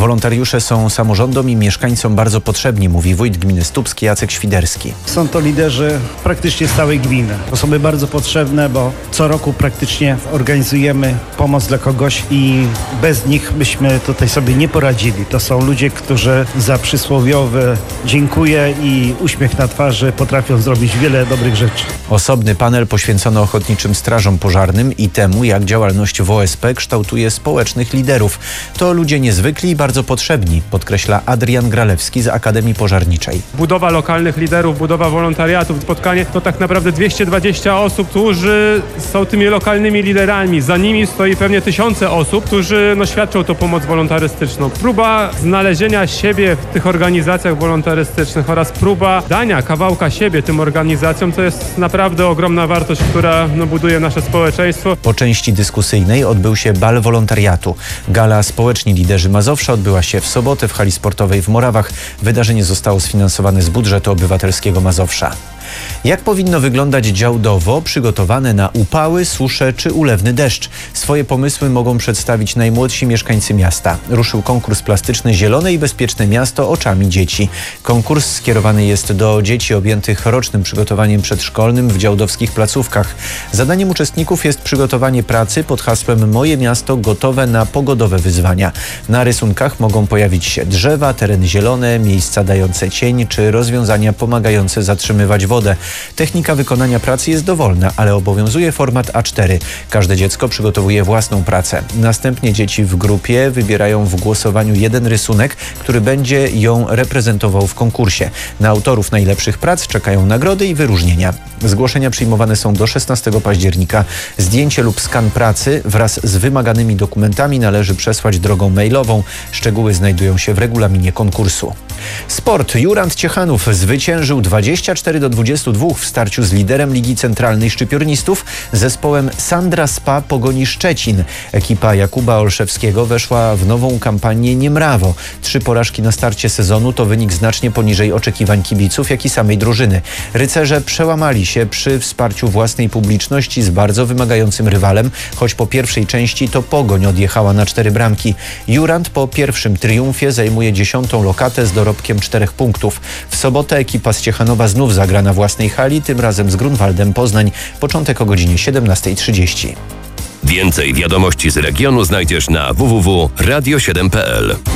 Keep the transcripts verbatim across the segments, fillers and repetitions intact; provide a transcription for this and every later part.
Wolontariusze są samorządom i mieszkańcom bardzo potrzebni, mówi wójt gminy Stupski Jacek Świderski. Są to liderzy praktycznie z całej gminy. Osoby bardzo potrzebne, bo co roku praktycznie organizujemy pomoc dla kogoś i bez nich byśmy tutaj sobie nie poradzili. To są ludzie, którzy za przysłowiowe dziękuję i uśmiech na twarzy potrafią zrobić wiele dobrych rzeczy. Osobny panel poświęcono ochotniczym strażom pożarnym i temu, jak działalność W O S P kształtuje społecznych liderów. To ludzie niezwykli i bardzo potrzebni, podkreśla Adrian Gralewski z Akademii Pożarniczej. Budowa lokalnych liderów, budowa wolontariatów, spotkanie to tak naprawdę dwieście dwadzieścia osób, którzy są tymi lokalnymi liderami. Za nimi stoi pewnie tysiące osób, którzy no, świadczą tą pomoc wolontarystyczną. Próba znalezienia siebie w tych organizacjach wolontarystycznych oraz próba dania kawałka siebie tym organizacjom to jest naprawdę ogromna wartość, która no, buduje nasze społeczeństwo. Po części dyskusyjnej odbył się bal wolontariatu. Gala Społeczni Liderzy Mazowsza odbyła się w sobotę w hali sportowej w Morawach. Wydarzenie zostało sfinansowane z budżetu obywatelskiego Mazowsza. Jak powinno wyglądać działdowo przygotowane na upały, susze czy ulewny deszcz? Swoje pomysły mogą przedstawić najmłodsi mieszkańcy miasta. Ruszył konkurs plastyczny Zielone i Bezpieczne Miasto oczami dzieci. Konkurs skierowany jest do dzieci objętych rocznym przygotowaniem przedszkolnym w działdowskich placówkach. Zadaniem uczestników jest przygotowanie pracy pod hasłem Moje miasto gotowe na pogodowe wyzwania. Na rysunkach mogą pojawić się drzewa, tereny zielone, miejsca dające cień czy rozwiązania pomagające zatrzymywać wodę. Technika wykonania pracy jest dowolna, ale obowiązuje format A cztery. Każde dziecko przygotowuje własną pracę. Następnie dzieci w grupie wybierają w głosowaniu jeden rysunek, który będzie ją reprezentował w konkursie. Na autorów najlepszych prac czekają nagrody i wyróżnienia. Zgłoszenia przyjmowane są do szesnastego października. Zdjęcie lub skan pracy wraz z wymaganymi dokumentami należy przesłać drogą mailową. Szczegóły znajdują się w regulaminie konkursu. Sport. Jurand Ciechanów zwyciężył dwadzieścia cztery do dwudziestu dwóch w starciu z liderem Ligi Centralnej Szczypiornistów, zespołem Sandra Spa Pogoni Szczecin. Ekipa Jakuba Olszewskiego weszła w nową kampanię niemrawo. Trzy porażki na starcie sezonu to wynik znacznie poniżej oczekiwań kibiców, jak i samej drużyny. Rycerze przełamali się przy wsparciu własnej publiczności z bardzo wymagającym rywalem, choć po pierwszej części to Pogoń odjechała na cztery bramki. Jurand po pierwszym triumfie zajmuje dziesiątą lokatę z dorobkiem czterech punktów. W sobotę ekipa z Ciechanowa znów zagra na własnej hali, tym razem z Grunwaldem Poznań. Początek o godzinie siedemnasta trzydzieści. Więcej wiadomości z regionu znajdziesz na w w w kropka radio siedem kropka p l.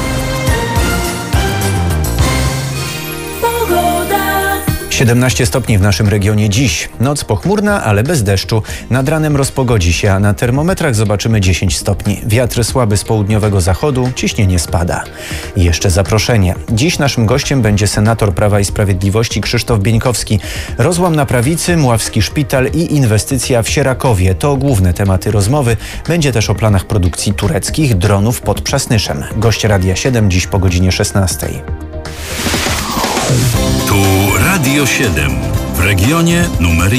siedemnaście stopni w naszym regionie dziś. Noc pochmurna, ale bez deszczu. Nad ranem rozpogodzi się, a na termometrach zobaczymy dziesięć stopni. Wiatr słaby z południowego zachodu, ciśnienie spada. I jeszcze zaproszenie. Dziś naszym gościem będzie senator Prawa i Sprawiedliwości Krzysztof Bieńkowski. Rozłam na prawicy, Mławski Szpital i inwestycja w Sierakowie. To główne tematy rozmowy. Będzie też o planach produkcji tureckich dronów pod Przasnyszem. Gość Radia siedem dziś po godzinie szesnastej. Tu Radio siedem w regionie numer jeden.